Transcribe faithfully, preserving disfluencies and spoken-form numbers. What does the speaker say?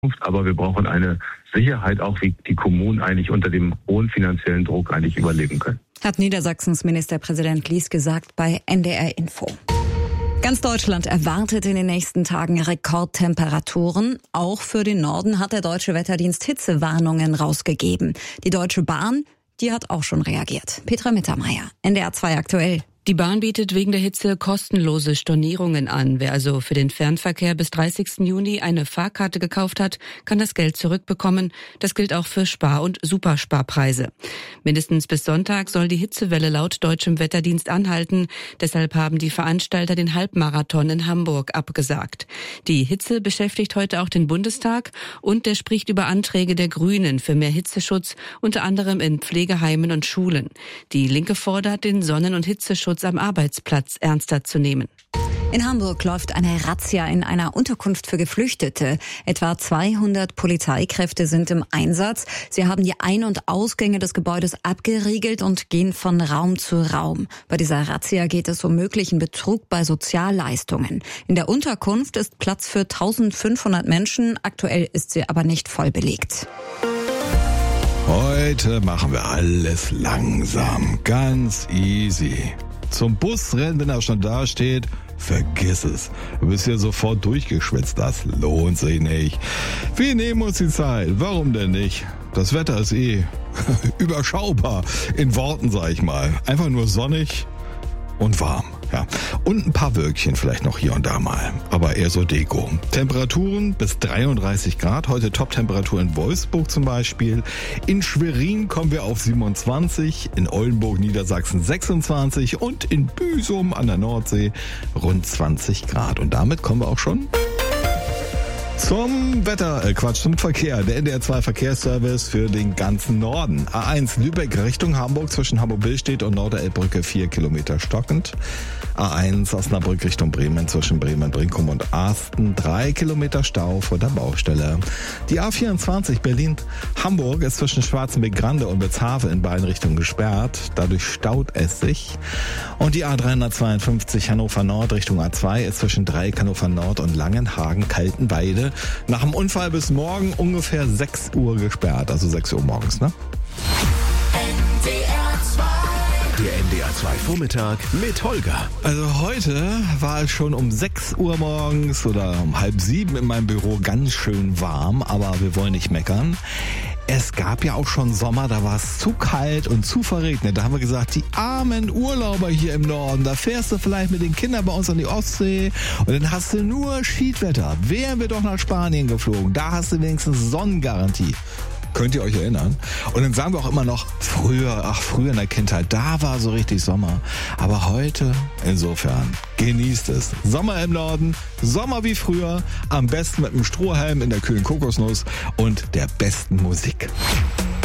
Aber wir brauchen eine Sicherheit, auch wie die Kommunen eigentlich unter dem hohen finanziellen Druck eigentlich überleben können. Hat Niedersachsens Ministerpräsident Lies gesagt bei N D R Info. Ganz Deutschland erwartet in den nächsten Tagen Rekordtemperaturen. Auch für den Norden hat der Deutsche Wetterdienst Hitzewarnungen rausgegeben. Die Deutsche Bahn, die hat auch schon reagiert. Petra Mittermeier, N D R zwei aktuell. Die Bahn bietet wegen der Hitze kostenlose Stornierungen an. Wer also für den Fernverkehr bis dreißigsten Juni eine Fahrkarte gekauft hat, kann das Geld zurückbekommen. Das gilt auch für Spar- und Supersparpreise. Mindestens bis Sonntag soll die Hitzewelle laut deutschem Wetterdienst anhalten. Deshalb haben die Veranstalter den Halbmarathon in Hamburg abgesagt. Die Hitze beschäftigt heute auch den Bundestag und der spricht über Anträge der Grünen für mehr Hitzeschutz, unter anderem in Pflegeheimen und Schulen. Die Linke fordert, den Sonnen- und Hitzeschutz am Arbeitsplatz ernster zu nehmen. In Hamburg läuft eine Razzia in einer Unterkunft für Geflüchtete. Etwa zweihundert Polizeikräfte sind im Einsatz. Sie haben die Ein- und Ausgänge des Gebäudes abgeriegelt und gehen von Raum zu Raum. Bei dieser Razzia geht es um möglichen Betrug bei Sozialleistungen. In der Unterkunft ist Platz für eintausendfünfhundert Menschen. Aktuell ist sie aber nicht voll belegt. Heute machen wir alles langsam, ganz easy. Zum Bus rennen, wenn er schon da steht, vergiss es. Du bist ja sofort durchgeschwitzt, das lohnt sich nicht. Wir nehmen uns die Zeit, warum denn nicht? Das Wetter ist eh überschaubar, in Worten sag ich mal. Einfach nur sonnig und warm. Ja. Und ein paar Wölkchen vielleicht noch hier und da mal, aber eher so Deko. Temperaturen bis dreiunddreißig Grad, heute Top-Temperatur in Wolfsburg zum Beispiel. In Schwerin kommen wir auf siebenundzwanzig, in Oldenburg, Niedersachsen sechsundzwanzig und in Büsum an der Nordsee rund zwanzig Grad. Und damit kommen wir auch schon zum Wetter, äh Quatsch, zum Verkehr. Der N D R zwei Verkehrsservice für den ganzen Norden. A eins Lübeck Richtung Hamburg zwischen Hamburg-Billstedt und Norderelbbrücke vier Kilometer stockend. A eins Osnabrück Richtung Bremen zwischen Bremen-Brinkum und Asten drei Kilometer Stau vor der Baustelle. Die A vierundzwanzig Berlin-Hamburg ist zwischen Schwarzenbeck-Grande und Witzhafe in beiden Richtungen gesperrt. Dadurch staut es sich. Und die A dreihundertzweiundfünfzig Hannover Nord Richtung A zwei ist zwischen Dreieck Hannover Nord und Langenhagen-Kaltenweide nach dem Unfall bis morgen ungefähr sechs Uhr gesperrt, also sechs Uhr morgens, ne? Der N D R zwei Vormittag mit Holger. Also heute war es schon um sechs Uhr morgens oder um halb sieben in meinem Büro ganz schön warm, aber wir wollen nicht meckern. Es gab ja auch schon Sommer, da war es zu kalt und zu verregnet. Da haben wir gesagt, die armen Urlauber hier im Norden, da fährst du vielleicht mit den Kindern bei uns an die Ostsee und dann hast du nur Schiedwetter. Wären wir doch nach Spanien geflogen, da hast du wenigstens Sonnengarantie. Könnt ihr euch erinnern? Und dann sagen wir auch immer noch, früher, ach früher in der Kindheit, da war so richtig Sommer. Aber heute, insofern, genießt es. Sommer im Norden, Sommer wie früher, am besten mit einem Strohhalm in der kühlen Kokosnuss und der besten Musik.